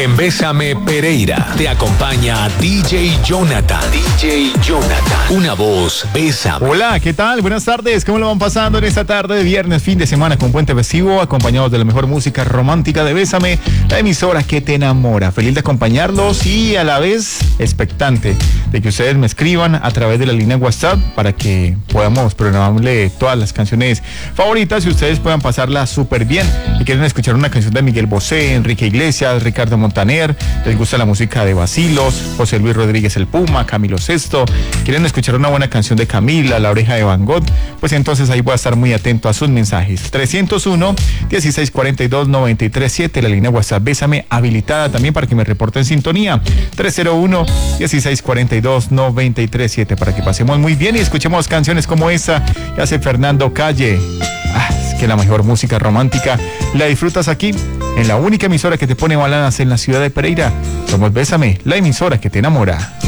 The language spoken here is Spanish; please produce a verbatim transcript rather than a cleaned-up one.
En Bésame Pereira te acompaña D J Jonathan. D J Jonathan. Una voz, Bésame. Hola, ¿qué tal? Buenas tardes. ¿Cómo lo van pasando en esta tarde de viernes, fin de semana con puente festivo, acompañados de la mejor música romántica de Bésame, la emisora que te enamora? Feliz de acompañarlos y a la vez expectante de que ustedes me escriban a través de la línea WhatsApp para que podamos programarle todas las canciones favoritas y ustedes puedan pasarla súper bien. Si quieren escuchar una canción de Miguel Bosé, Enrique Iglesias, Ricardo Montaner, les gusta la música de Bacilos, José Luis Rodríguez el Puma, Camilo Sesto, quieren escuchar una buena canción de Camila, La Oreja de Van Gogh, pues entonces ahí voy a estar muy atento a sus mensajes. trescientos uno, dieciséis cuarenta y dos, noventa y tres siete, la línea WhatsApp Bésame habilitada también para que me reporten sintonía. trescientos uno, dieciséis cuarenta y dos, noventa y tres siete, para que pasemos muy bien y escuchemos canciones como esta que hace Fernando Calle. Ah, es que la mejor música romántica la disfrutas aquí, en la única emisora que te pone baladas en la ciudad de Pereira. Somos Bésame, la emisora que te enamora.